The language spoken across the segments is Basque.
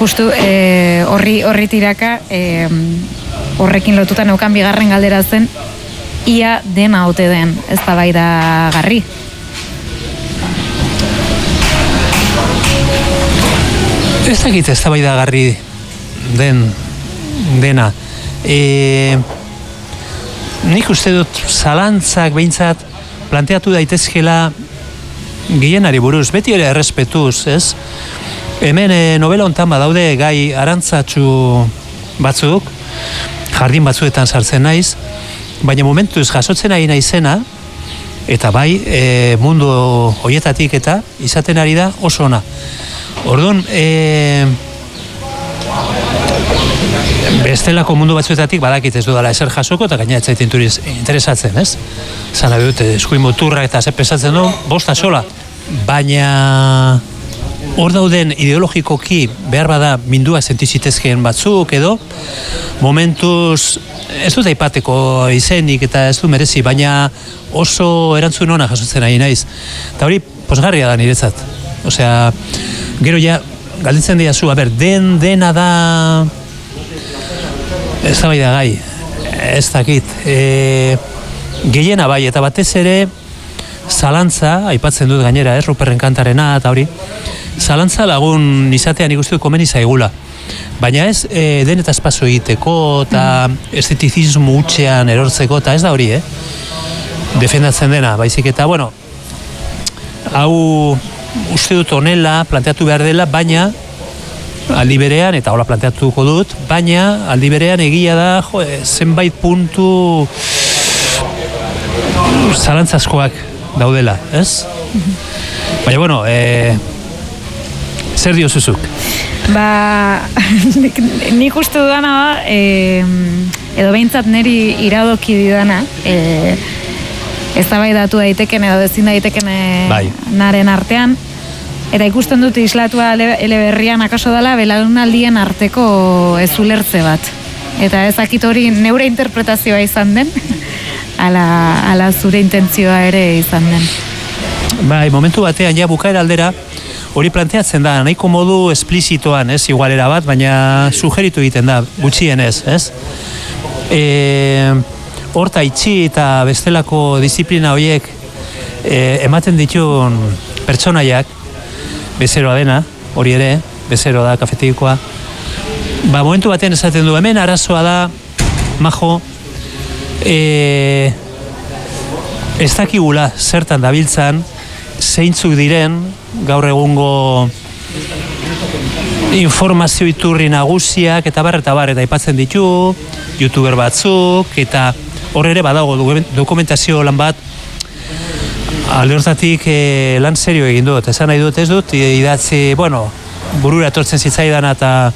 justu horri tiraka horrekin lotuta neukan bigarren galdera zen ia dena ote den eztabaidagarri. Ez dakit eztabaidagarri dena. Nik uste dut zalantzak behintzat planteatu daitezkela gehienari buruz, beti ere errespetuz, ez? Hemen novela hontan badaude gai arantzatsu batzuk, jardin batzuetan sartzen naiz, baina momentuz jasotzen ari naizena, eta bai mundu hoietatik eta izaten ari da oso ona. Orduan, bestelako mundu batzuetatik badakit ez dudala ezer jasoko eta gaina ez zait interesatzen, ez? Zana dut, eskuin muturra eta zer pesatzen du, bosta sola. Baina hor dauden ideologikoki behar bada mindua sentizitezkeen batzuk edo, momentuz ez dut aipateko izenik eta ez du merezi, baina oso erantzun ona jasotzen ari naiz. Eta hori posgarria da niretzat. Osea, gero ja, galdetzen diazu, dena da ez da bai da gai, ez dakit. Gehiena bai, eta batez ere zalantza, aipatzen dut gainera, Ruperren kantarena eta hori, zalantza lagun izatean ikustu komeni zaigula. Baina ez den eta espazio egiteko eta estetizismo hutsean erortzeko, eta ez da hori, defendatzen dena, baizik eta, bueno, hau uste dut honela planteatu behar dela, baina aldi berean, eta hola planteatuko dut, baina aldi berean egia da, zenbait puntu zalantzazkoak daudela, ez? Baina, bueno, zer diozuzuk? Nik uste dudana da, edo behintzat niri iradoki didana, eztabaidatu daiteken edo ezin daiteken naren artean, eta ikusten dut islatua eleberrian akaso dela belaunaldien arteko ez ulertze bat. Eta ezakit hori neure interpretazioa izan den, ala zure intentzioa ere izan den. Bai, momentu batean ja bukaera aldera hori planteatzen da, nahiko modu esplizitoan, ez, igualera bat, baina sugeritu egiten da, gutxienez, ez? Horta itxi eta bestelako disiplina horiek ematen ditun pertsonaiak, bezeroa dena, hori ere, bezero da, kafetegikoa. Momentu batean esaten du, hemen arazoa da, majo, ez dakigula zertan dabiltzan, zeintzuk diren, gaur egungo informazio iturri nagusiak, eta bar, eta aipatzen ditu, youtuber batzuk, eta hor ere badago dokumentazio lan bat, alde hortatik lan serio egin dut, esan nahi dut ez dut, idatzi, bueno, burura etortzen zitzaidan eta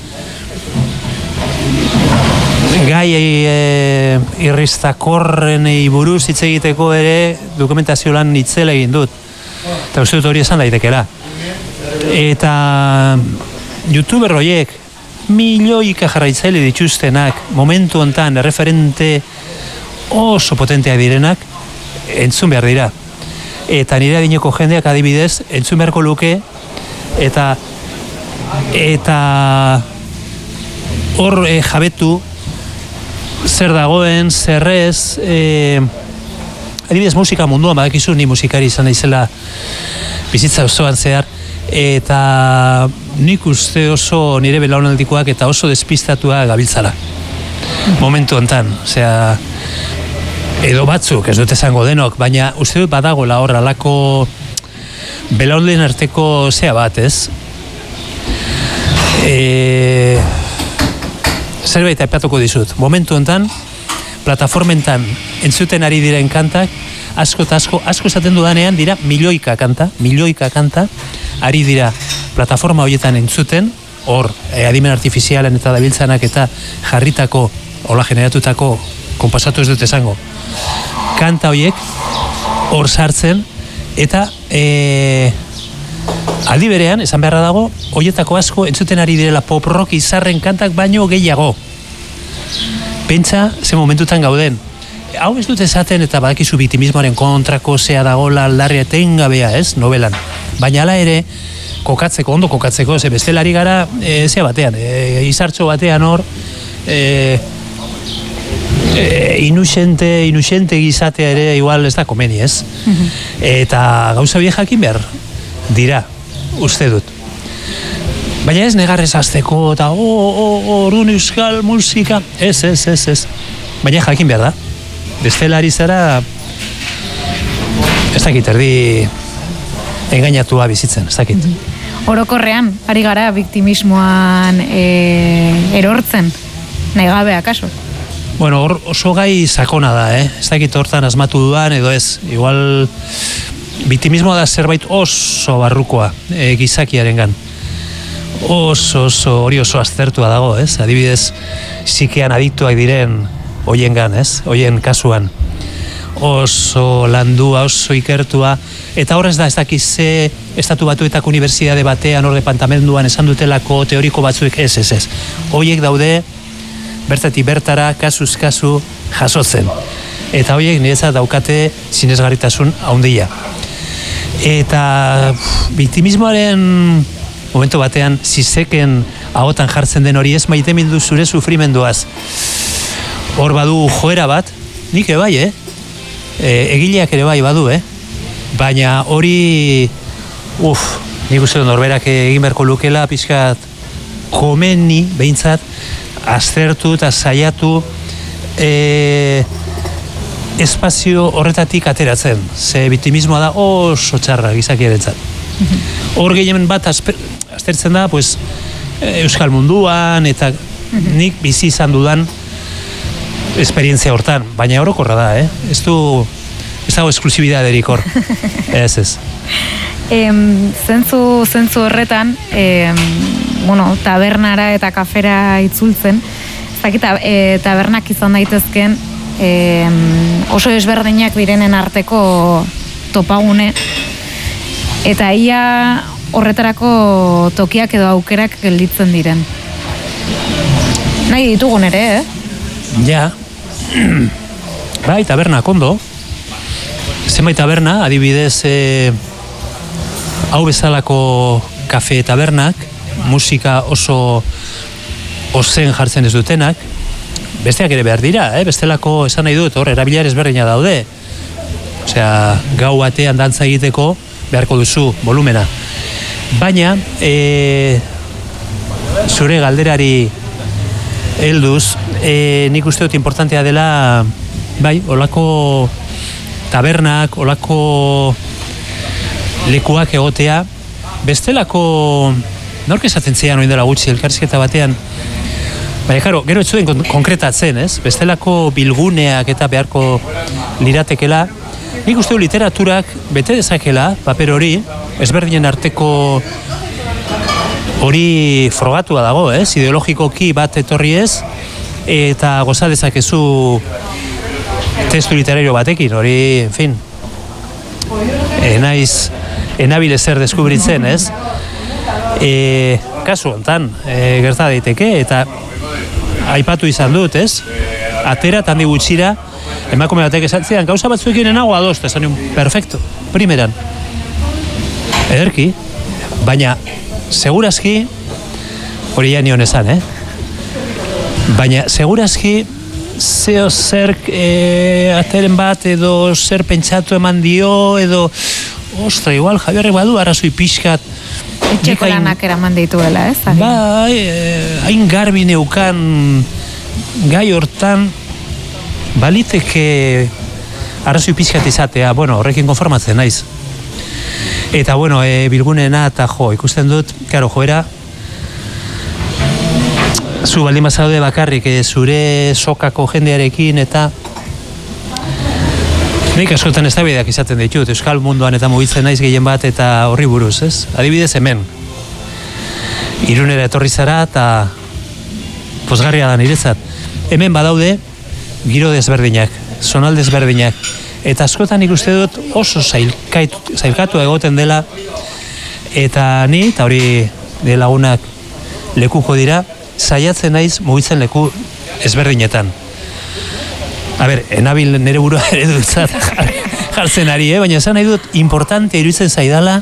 gai irristakorrenei buruz hitz egiteko ere dokumentazio lan itzela egin dut. Eta uste dut hori esan daitekela. Eta youtuber horiek milioika jarraitzaile dituztenak momentu hontan erreferente oso potenteak direnak entzun behar dira. Eta nire adineko jendeak adibidez entzun beharko luke eta hor jabetu zer dagoen, zerrez, adibidez musika munduan badakizu ni musikari izan naizela bizitza osoan zehar, eta nik uste oso nire belaunaldikoak eta oso despistatua gabiltzala momentu hontan, osea, edo batzuk, ez dut esango denok, baina uste dut badagoela hor alako belaunden arteko zea bat, ez? Zerbait aipatuko dizut. Momentu hontan, plataformentan entzuten ari diren kantak, asko esaten dudanean dira milioika kanta, ari dira plataforma horietan entzuten, hor, adimen artifizialen eta dabiltzanak eta jarritako, hola generatutako, konpasatu ez dut esango, kanta horiek hor sartzen, eta aldi berean, esan beharra dago, horietako asko entzuten ari direla pop rock izarren kantak baino gehiago. Pentsa, ze momentutan gauden. hau ez dut esaten eta badakizu biktimismoaren kontrako zea dagoela aldarria etengabea, ez, novelan. Baina hala ere, ondo kokatzeko, ze bestelari gara, zea batean, izartxo batean hor, inusente gizatea ere igual ez da komeni, ez? Eta gauza bie jakin behar dira, uste dut. Baina ez negarrez azteko eta orduan euskal musika, ez. Baina jakin behar da. Bestelari zara, ez dakit, erdi engainatua bizitzen, ez dakit. Orokorrean, ari gara biktimismoan erortzen, nahi gabe, akaso? Bueno, oso gai sakona da, ez dakit hortan asmatu duan, edo ez, igual biktimismoa da zerbait oso barrukoa gizakiarengan. Oso hori oso aztertua dago, ez? Adibidez, psikean adiktuak diren hoiengan, ez? Hoien kasuan. Oso landua, oso ikertua, eta horrez da, ez dakiz ze estatu batuetako unibertsitate batean, hor departamenduan esan dutelako teoriko batzuek, ez. Hoiek daude, bertatik bertara, kasuz kasu, jasotzen. Eta hoiek niretzat daukate sinesgarritasun handia. Eta biktimismoaren momentu batean, zizeken ahotan jartzen den hori ez maite mindu zure sufrimenduaz. Hor badu joera bat, nik bai, egileak ere bai badu, baina hori, nik uste dut norberak egin beharko lukela, pixkat komeni, behintzat, aztertu eta saiatu espazio horretatik ateratzen. Ze biktimismoa da oso txarra gizakiarentzat. Hor gehien bat aztertzen da, pues, euskal munduan, eta nik bizi izan dudan esperientzia hortan, baina orokorra da, ez dago esklusibidaderik hor. Ez. Zentzu horretan, tabernara eta kafera itzultzen, tabernak izan daitezken oso ezberdinak direnen arteko topagune, eta ia horretarako tokiak edo aukerak gelditzen diren. Nahi ditugun ere, Ja. Bai, tabernak ondo. Zenbait taberna, adibidez, hau bezalako kafe tabernak, musika oso ozen jartzen ez dutenak, besteak ere behar dira, bestelako esan nahi dut, hor, erabilar ezberdina daude. Osea, gau batean dantza egiteko beharko duzu volumena. Baina, zure galderari helduz, nik uste dut importantea dela, bai, olako tabernak, olako lekuak egotea, bestelako, nork esaten zean oin dela gutxi elkarrizketa batean, baina, karo, gero ez zuen konkretatzen, ez? Bestelako bilguneak eta beharko liratekela, nik uste du literaturak bete dezakela, paper hori, ezberdinen arteko hori frogatua dago, ideologikoki bat etorri ez, eta goza dezakezu testu literario batekin, hori, en fin, enabile zer deskubritzen, ez? Kasu hontan, gerta daiteke, eta aipatu izan dut, ez? Atera, tandi gutxira, emakume batek esatzean, gauza batzuekin enago adost, esan nion, perfecto, primeran. Ederki, baina, segurazki, hori ja nion esan, baina, segurazki, zeo zer ateren bat, edo zer pentsatu eman dio, edo, ostra, igual, Javier badu, arrazoi pixkat, etxeko lanak eraman dituela, ez? Bai, hain garbi neukan gai hortan, baliteke arrazoi pixkat izatea, bueno, horrekin konformatzen naiz. Eta, bueno, bilgunena eta ikusten dut, karo, joera, zu baldin bazaude bakarrik zure sokako jendearekin eta nik askotan eztabaidak izaten ditut, euskal munduan eta mugitzen naiz gehien bat eta horri buruz, ez? Adibidez hemen, Irunera etorri zara eta pozgarria da niretzat. Hemen badaude giro desberdinak, zonalde desberdinak, eta askotan ikuste dut oso zailkatu egoten dela, eta ni, eta hori de lagunak lekuko dira, saiatzen naiz mugitzen leku ezberdinetan. enabil nire burua ere dutzat jartzen ari, baina esan nahi dut importante iruditzen zaidala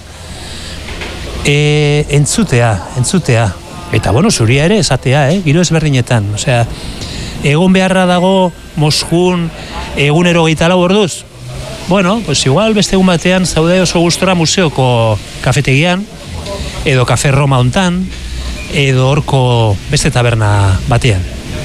entzutea. Eta, zuria ere esatea, giro ezberdinetan. Osea, egon beharra dago Moskun egunero 24 orduz. Pues igual beste egun batean zaude oso gustora museoko kafetegian, edo Kafe Roma hontan, edo horko beste taberna batean.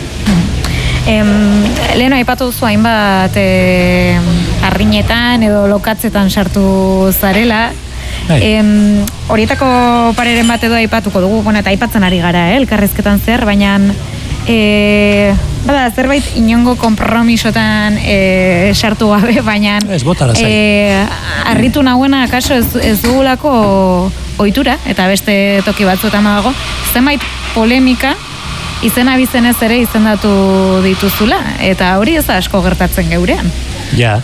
Leheno aipatu duzu hainbat arrinetan edo lokatzetan sartu zarela. Horietako pareren bat edo aipatuko dugu, eta aipatzen ari gara, elkarrezketan zer, baina zerbait inongo konpromisotan sartu gabe, baina harritu nahuena akaso ez dugulako ohitura, eta beste toki batzuetan dago, zenbait polemika izena bizenez ere izendatu dituzula, eta hori ez da asko gertatzen geurean. Ja.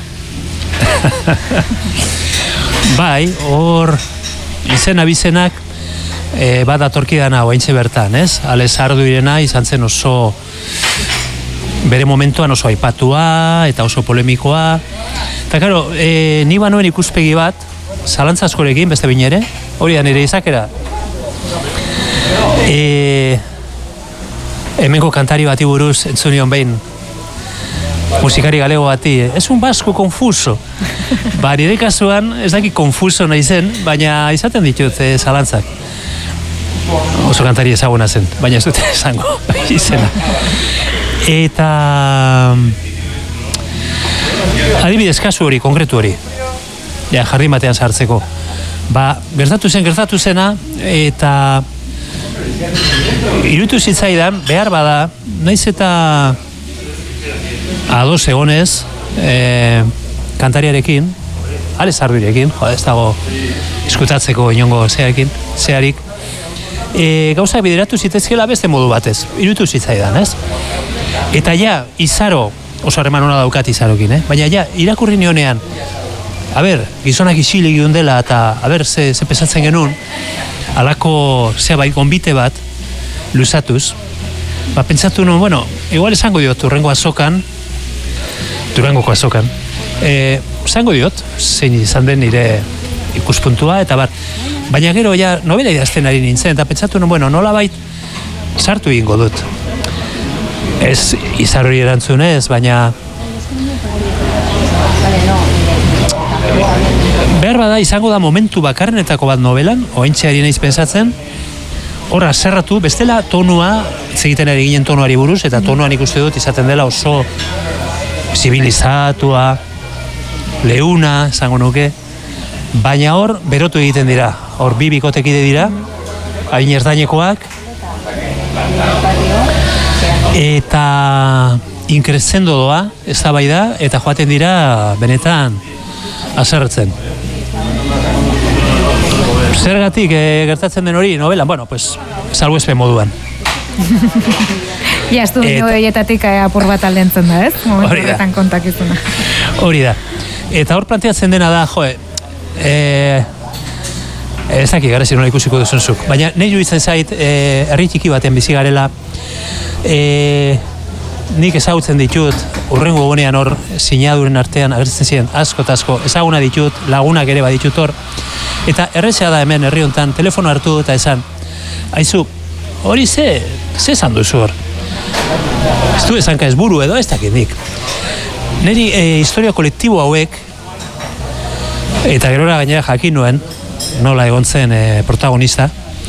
Bai, hor izena bizenak bat atorkidana oaintxe bertan, ez? Ales Arduirena izan zen oso bere momentuan oso aipatua eta oso polemikoa. Eta, karo, ni banuen ikuspegi bat, zalantza askorekin, beste bine ere, hori da nire izakera. Hemengo kantari bati buruz entzunion behin, musikari galego bati, es un vasco confuso. Nire kasuan, ez daki konfuso nahi zen, baina izaten ditut zalantzak. Oso kantari ezaguna zen, baina ez dute esango izena. Eta adibidez kasu hori, konkretu hori, jardin batean sartzeko. Gertatu zena, eta iruditu zitzaidan, behar bada, naiz eta ados egonez, kantariarekin, Ales Arduirekin, ez dago eskutatzeko inongo zeharik, gauzak bideratu zitezkela beste modu batez, iruditu zitzaidan, ez? Eta Izaro, oso harreman hona daukat Izarokin, baina irakurri nionean, gizonak isilik dela, eta ze pesatzen genuen, alako bai gonbite bat, luzatuz, pentsatu nuen, igual esango diot, Durangoko azokan, esango diot, zein izan den nire ikuspuntua, eta baina gero novela idazten ari nintzen, eta pentsatu nuen, nola bait sartu egingo dut. Ez Izarori erantzunez, baina behar bada izango da momentu bakarrenetako bat novelan, oaintxe ari naiz pensatzen, horra zerratu, bestela tonua, egiten ari ginen tonuari buruz, eta tonuan ikuste dut izaten dela oso zibilizatua, leuna, esango nuke, baina hor berotu egiten dira, hor bi bikotekide dira, hain erdainekoak, eta inkrezendu doa, ez da bai da, eta joaten dira benetan azerretzen. Zergatik gertatzen den hori novelan, salbuespen moduan. Estu horietatik apur bat aldentzen da, ez? Momentu horretan kontakizuna. Hori da. Eta hor planteatzen dena da, ez dakik gara nola ikusiko duzunzuk, baina nahi iruditzen zait, herri txiki batean bizi garela, nik ezagutzen ditut, urrengo egunean hor, sinaduren artean agertzen ziren asko eta asko, ezaguna ditut, lagunak ere baditut hor, eta errezea da hemen herri hontan, telefono hartu eta esan, aizu, hori ze esan duzu hor? Ez du esanka ez buru edo, ez dakit nik. Neri historia kolektibo hauek, eta gerora gainera jakin nuen, nola egon zen protagonista,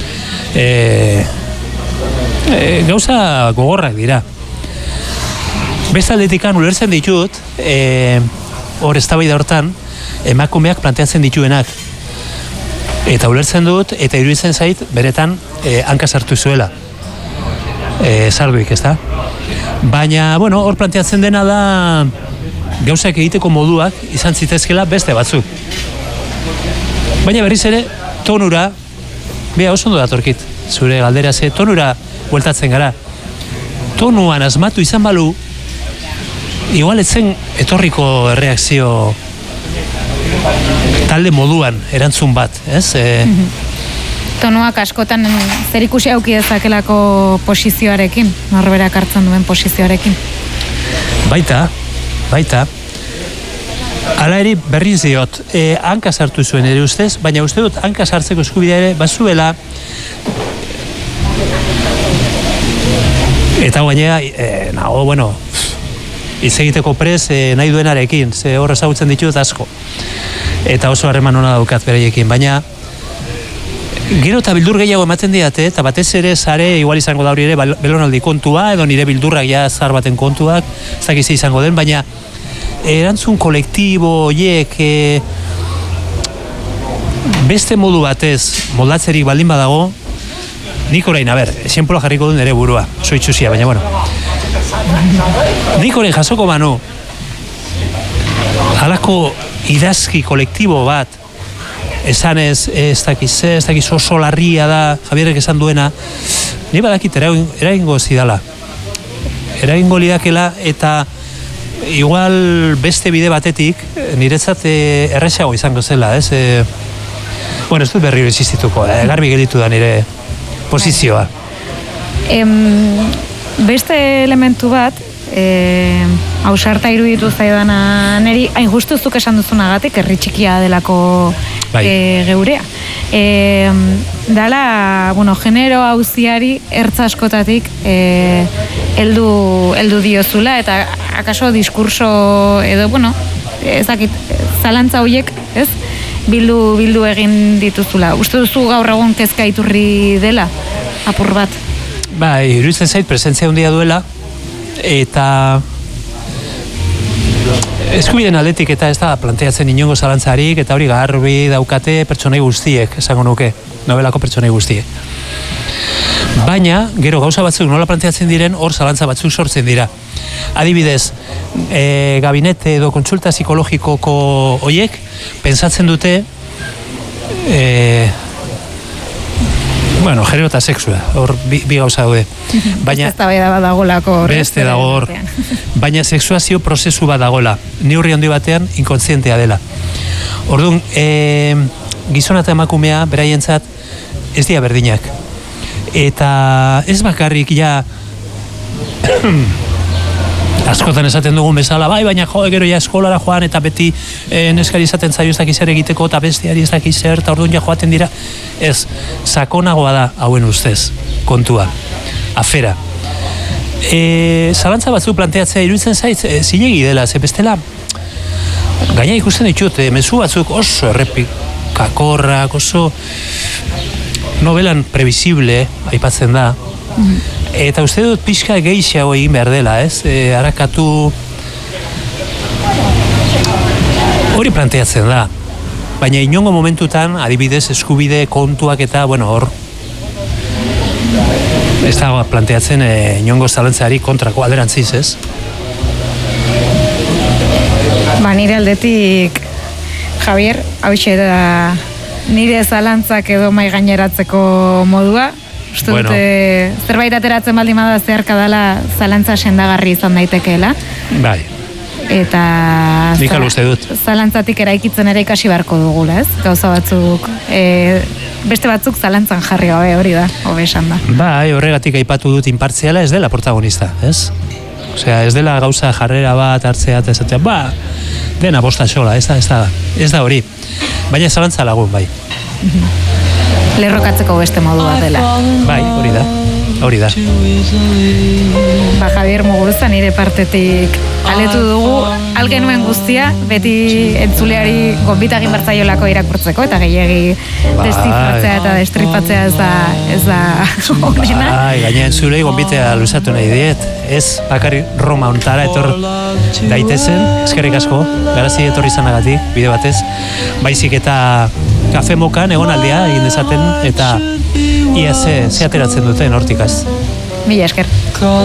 gauza gogorrak dira. Bestaldetikan ulertzen ditut, hor eztabaida hortan, emakumeak planteatzen dituenak. Eta ulertzen dut, eta iruditzen zait, beretan, hanka sartu zuela. Sarduik, ez da? Baina, hor planteatzen dena da, gauzak egiteko moduak izan zitezkela beste batzuk. Baina berriz ere, tonura, oso ondo datorkit, zure galdera ze, tonura bueltatzen gara. Tonuan asmatu izan balu, igual etzen etorriko erreakzio talde moduan, erantzun bat, ez? Tonuak askotan zer ikusi auki dezakelako posizioarekin, norberak hartzen duen posizioarekin. Baita, baita. Hala ere berriz diot, hanka sartu zuen ere ustez, baina uste dut hanka sartzeko eskubidea ere bazuela, eta gainera, hitz egiteko prez nahi duenarekin, ze hor ezagutzen ditut asko. Eta oso harreman ona daukat beraiekin, baina gero eta bildur gehiago ematen diate, eta batez ere sare igual izango da hori ere belonaldi kontua, edo nire bildurrak ja zar baten kontuak, ez dakiz izango den, baina erantzun kolektibo horiek beste modu batez moldatzerik baldin badago, nik orain, esenpola jarriko duen ere burua, soitxusia, baina bueno. Nik orain jasoko banu, halako idazki kolektibo bat, esan ez dakiz oso larria da, Javierrek esan duena, ni badakit eragingo zidala. Eragingo lidakela, eta igual beste bide batetik, niretzat erresago izango zela, ez? Ez dut berriro existituko, garbi gelditu da nire posizioa. Beste elementu bat, hausarta iruditu zaidana neri, hain justuzuk esan duzunagatik, herri txikia delako geurea. Dala, genero auziari ertz askotatik heldu diozula, eta akaso diskurso edo, ezakit, zalantza horiek, ez? Bildu egin dituzula. Uste duzu gaur egun kezka iturri dela, apur bat? Iruditzen zait presentzia handia duela, eta eskubideen aldetik eta ez da planteatzen inongo zalantzarik, eta hori garbi daukate pertsonai guztiek, esango nuke, nobelako pertsonai guztiek. Baina, gero gauza batzuk nola planteatzen diren, hor zalantza batzuk sortzen dira. Adibidez, gabinete edo kontsulta psikologikoko horiek, pentsatzen dute, genero eta sexua, hor bi gauza daude. Baina, beste dago hor. Baina sexuazio prozesu bat dagoela. Neurri handi batean inkontzientea dela. Orduan, gizona eta emakumea beraientzat ez dira berdinak. Eta ez bakarrik ja askotan esaten dugun bezala, baina gero ja eskolara joan, eta beti neskari izaten zaio ez dakiz ere egiteko, eta bestiari ez dakiz zer, eta orduan ja joaten dira. Ez, sakonagoa da hauen ustez, kontua, afera. Zalantza batzuk planteatzea iruditzen zait, zilegi dela, ze bestela, gaina ikusten ditut, mezu batzuk oso errepikakorrak, oso novelan previsible, aipatzen da, eta uste dut pixka gehiago egin behar dela, ez? Harakatu hori planteatzen da. Baina inongo momentutan, adibidez, eskubide kontuak eta, hor ez da planteatzen inongo zalantzari kontrako alderantziz, ez? Nire aldetik, Javier, hauxe da nire zalantzak edo mai gaineratzeko modua. Uste dute, zerbait ateratzen baldin bada zeharka dela zalantza sendagarri izan daitekeela. Bai. Eta zalantzatik eraikitzen ere ikasi beharko dugula, ez? Gauza batzuk, beste batzuk zalantzan jarri gabe hori da, hobe esan da. Bai, horregatik aipatu dut inpartziala ez dela protagonista, ez? Osea, ez dela gauza jarrera bat hartzea eta esatea, dena bosta sola, ez da hori. Baina zalantza lagun, bai. Lerrokatzeko beste modu bat dela. Bai, hori da. Javier Muguruza nire partetik aletu dugu, algenuen guztia, beti entzuleari gonbita egin bertzaiolako irakurtzeko, eta gehiagi destifratzea eta destripatzea ez da honena. Gaina entzulei gonbitea luzatu nahi diet, ez bakarri Roma ontara etor daitezen, eskerrik asko, garazi etorri izanagatik, bide batez, baizik eta kafe mokan egonaldia egin dezaten, eta ia ze ateratzen duten hortikaz. Mila esker.